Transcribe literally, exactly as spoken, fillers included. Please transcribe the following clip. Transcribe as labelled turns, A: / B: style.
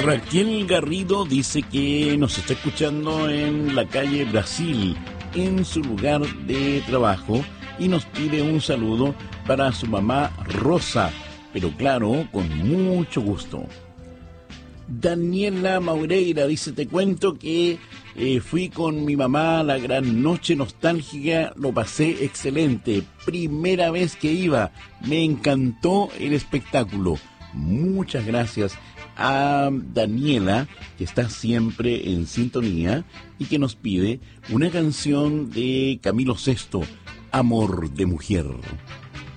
A: Raquel Garrido dice que nos está escuchando en la calle Brasil, en su lugar de trabajo, y nos pide un saludo para su mamá Rosa, pero claro, con mucho gusto. Daniela Maureira dice, te cuento que eh, fui con mi mamá a la gran noche nostálgica, lo pasé excelente, primera vez que iba, me encantó el espectáculo. Muchas gracias a Daniela, que está siempre en sintonía y que nos pide una canción de Camilo Sesto, Amor de Mujer.